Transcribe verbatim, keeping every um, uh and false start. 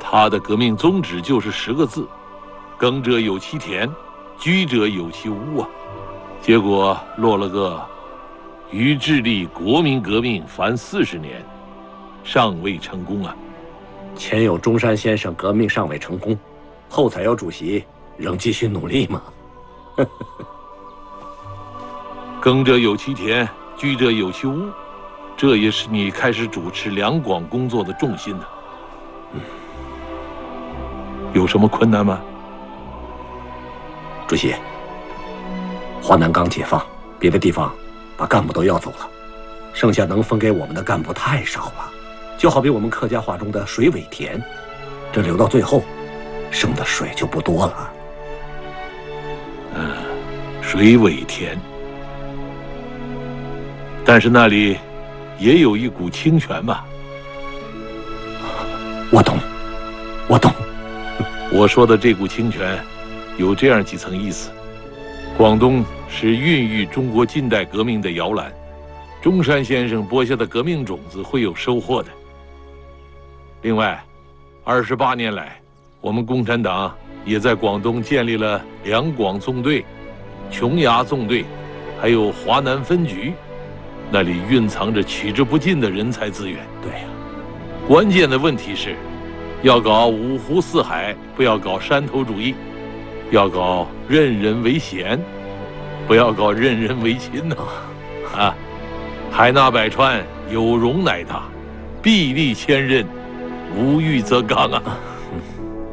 他的革命宗旨就是十个字：耕者有其田，居者有其屋啊。结果落了个于致力国民革命凡四十年，尚未成功啊。 前有中山先生革命尚未成功，后才有主席仍继续努力吗？ 耕者有其田，居者有其屋，这也是你开始主持两广工作的重心呢。嗯，有什么困难吗？ 主席，华南刚解放，别的地方把干部都要走了，剩下能分给我们的干部太少了，就好比我们客家话中的水尾田，这留到最后，剩的水就不多了。 嗯，水尾田。但是那里也有一股清泉嘛。 我懂，我懂。 我说的这股清泉，有这样几层意思：广东是孕育中国近代革命的摇篮，中山先生播下的革命种子会有收获的。另外，二十八年来，我们共产党也在广东建立了两广纵队、琼崖纵队，还有华南分局。那里蕴藏着取之不尽的人才资源。 对呀、啊， 关键的问题是，要搞五湖四海，不要搞山头主义；要搞任人唯贤，不要搞任人唯亲呐、啊！啊，海纳百川，有容乃大，壁立千仞，无欲则刚啊！